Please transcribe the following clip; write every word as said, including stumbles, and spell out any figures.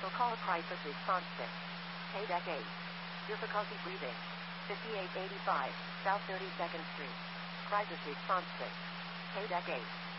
Vehicle call crisis response six. K-Deck eight. Difficulty breathing. fifty-eight eighty-five, South thirty-second Street. Crisis response six. K-Deck eight.